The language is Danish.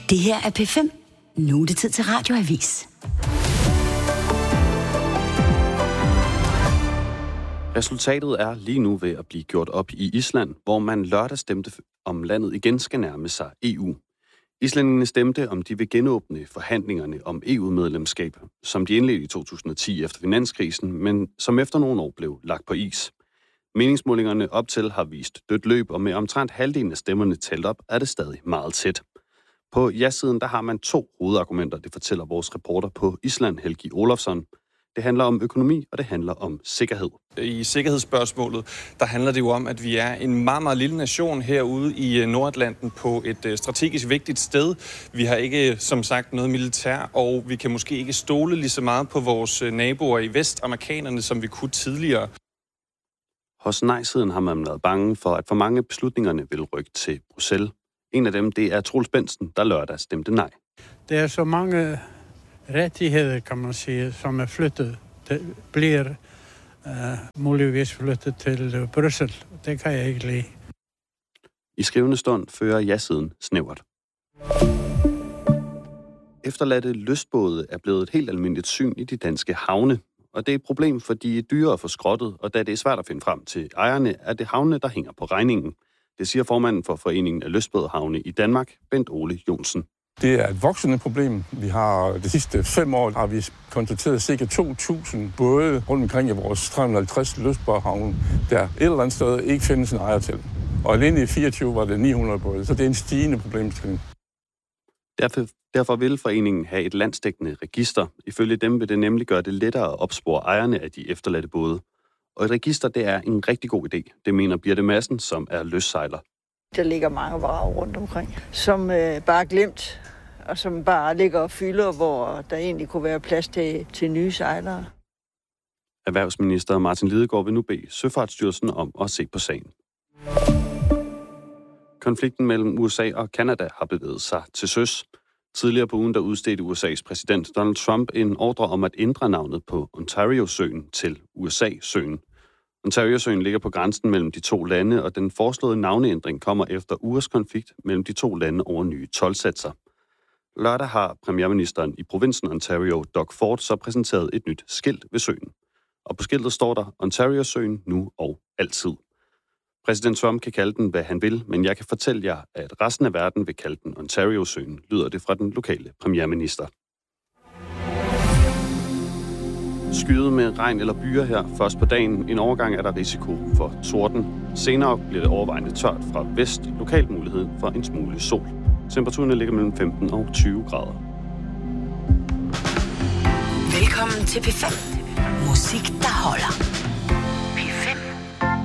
Det her er P5. Nu er det tid til Radioavis. Resultatet er lige nu ved at blive gjort op i Island, hvor man lørdag stemte om landet igen skal nærme sig EU. Islændingene stemte, om de vil genåbne forhandlingerne om EU-medlemskab, som de indledte i 2010 efter finanskrisen, men som efter nogle år blev lagt på is. Meningsmålingerne op til har vist dødt løb, og med omtrent halvdelen af stemmerne talt op, er det stadig meget tæt. På ja-siden der har man 2 hovedargumenter, det fortæller vores reporter på Island, Helgi Olafsson. Det handler om økonomi, og det handler om sikkerhed. I sikkerhedsspørgsmålet, der handler det jo om, at vi er en meget, meget lille nation herude i Nordatlanten på et strategisk vigtigt sted. Vi har ikke, som sagt, noget militær, og vi kan måske ikke stole lige så meget på vores naboer i vest, amerikanerne, som vi kunne tidligere. Hos nej-siden har man været bange for, at for mange af beslutningerne vil rykke til Bruxelles. En af dem, det er Troels Bentzen, der lørdag stemte nej. Det er så mange rettigheder, kan man sige, som er flyttet. Det bliver muligvis flyttet til Bruxelles. Det kan jeg ikke lide. I skrivende stund fører ja-siden snævert. Efterladte lystbåde er blevet et helt almindeligt syn i de danske havne. Og det er et problem, for de er dyre at få skrottet, og da det er svært at finde frem til ejerne, er det havne, der hænger på regningen. Det siger formanden for Foreningen af Lystbådehavne i Danmark, Bent Ole Jonsen. Det er et voksende problem. Vi har de sidste 5 år har vi konstateret ca. 2.000 både rundt omkring i vores 350 lystbådehavne, der et eller andet sted ikke findes en ejer til. Og alene i 24 var det 900 både, så det er en stigende problemstilling. Derfor vil foreningen have et landsdækkende register. Ifølge dem vil det nemlig gøre det lettere at opspore ejerne af de efterladte både. Og et register, det er en rigtig god idé. Det mener Birte Madsen, som er lystsejler. Der ligger mange vrager rundt omkring, som bare er glemt, og som bare ligger og fylder, hvor der egentlig kunne være plads til nye sejlere. Erhvervsminister Martin Lidegaard vil nu bede Søfartsstyrelsen om at se på sagen. Konflikten mellem USA og Canada har bevæget sig til søs. Tidligere på ugen der udstedte USA's præsident Donald Trump en ordre om at ændre navnet på Ontario-søen til USA-søen. Ontario-søen ligger på grænsen mellem de 2 lande, og den foreslåede navneændring kommer efter ugers konflikt mellem de 2 lande over nye toldsatser. Lørdag har premierministeren i provinsen Ontario, Doug Ford, så præsenteret et nyt skilt ved søen. Og på skiltet står der Ontario-søen nu og altid. Præsident Trump kan kalde den, hvad han vil, men jeg kan fortælle jer, at resten af verden vil kalde den Ontario-søen, lyder det fra den lokale premierminister. Skyet med regn eller byer her først på dagen. En overgang er der risiko for torden. Senere bliver det overvejende tørt fra vest. Lokal mulighed for en smule sol. Temperaturen ligger mellem 15 og 20 grader. Velkommen til P5. Musik, der holder.